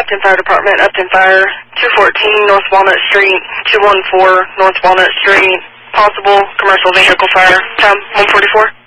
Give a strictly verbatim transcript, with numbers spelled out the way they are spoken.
Upton Fire Department, Upton Fire, two fourteen North Walnut Street, two one four North Walnut Street, possible commercial vehicle fire, time one forty-four.